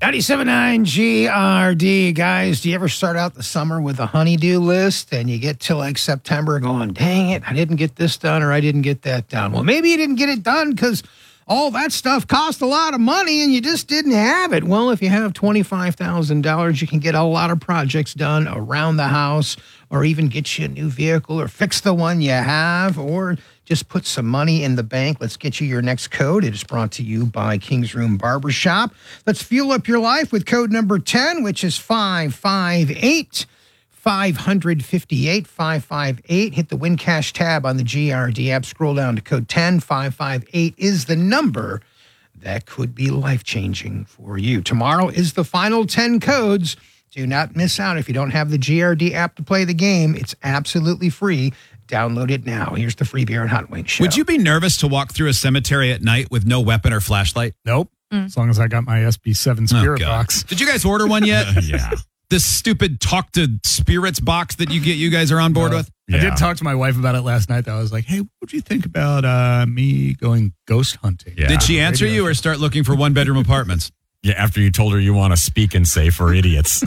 97.9 GRD. Guys, do you ever start out the summer with a honey-do list and you get to like September going, dang it, I didn't get this done or I didn't get that done? Well, maybe you didn't get it done because all that stuff cost a lot of money and you just didn't have it. Well, if you have $25,000, you can get a lot of projects done around the house or even get you a new vehicle or fix the one you have or just put some money in the bank. Let's get you your next code. It is brought to you by King's Room Barbershop. Let's fuel up your life with code number 10, which is 558. 558 558. Hit the Win Cash tab on the GRD app. Scroll down to code 10. 558 is the number that could be life-changing for you. Tomorrow is the final 10 codes. Do not miss out. If you don't have the GRD app to play the game, it's absolutely free. Download it now. Here's the Free Beer and Hot Wings show. Would you be nervous to walk through a cemetery at night with no weapon or flashlight? Nope. As long as I got my SB7 spirit box. Did you guys order one yet? Yeah. This stupid talk to spirits box that you guys are on board with? I did talk to my wife about it last night. I was like, hey, what would you think about me going ghost hunting? Yeah. Did she answer you or start looking for one-bedroom apartments? Yeah, after you told her you want to speak and say for idiots.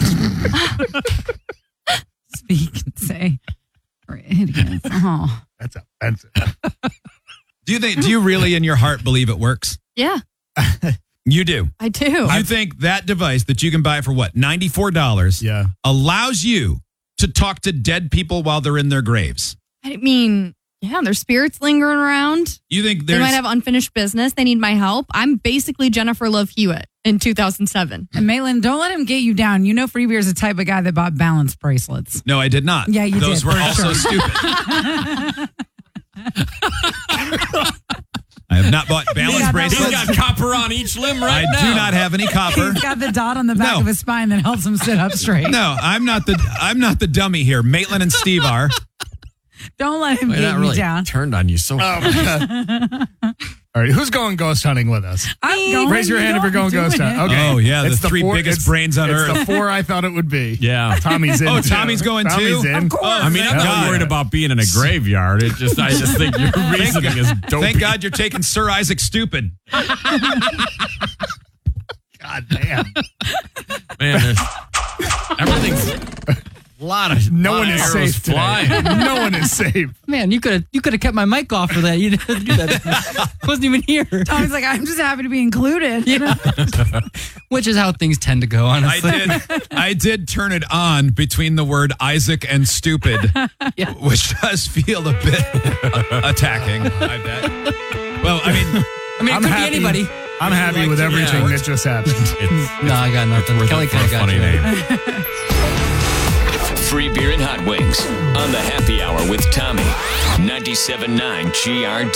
Speak and say for idiots. Oh. That's offensive. Do you really in your heart believe it works? Yeah, You do. I do. You think that device that you can buy for what, $94 allows you to talk to dead people while they're in their graves? I mean, yeah, there's spirits lingering around. You think They might have unfinished business. They need my help. I'm basically Jennifer Love Hewitt in 2007. And Maitland, don't let him get you down. You know Free Beer's the type of guy that bought balance bracelets. No, I did not. Yeah, you Those did. were also stupid. I have not bought balance Yeah, bracelets. He's got copper on each limb right now. I do not have any copper. He's got the dot on the back No. of his spine that helps him sit up straight. No, I'm not the dummy here. Maitland and Steve are. Don't let him Well, get that you really down. turned on you so All right, who's going ghost hunting with us? I'm going. Raise your hand if you're going Don't ghost do hunting. it. Okay. Oh, yeah, It's the three biggest brains on it's earth. the four I thought it would be. Yeah. Tommy's in. Oh, too. Tommy's going too? Tommy's in. Of course. I mean, I'm not worried about being in a graveyard. I just think your reasoning is dopey. Thank God you're taking Sir Isaac Stupid. God damn. Man, everything's a lot of No one arrows is safe today. flying. No one is safe. Man, you could have kept my mic off for that. You didn't do that. Wasn't even here. Tommy's like, I'm just happy to be included. Yeah. Which is how things tend to go, honestly. I did turn it on between the word Isaac and stupid, which does feel a bit attacking, I bet. Well, I mean, it I'm could happy. be anybody. I'm happy with everything that just happened. No, I got nothing. Worth Kelly it for kind a of got funny you. name. Free Beer and Hot Wings on the Happy Hour with Tommy. 97.9 GRD.